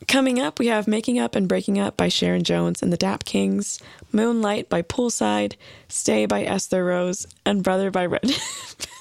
Coming up, we have Making Up and Breaking Up by Sharon Jones and the Dap Kings, Moonlight by Poolside, Stay by Esther Rose, and Brother by Red.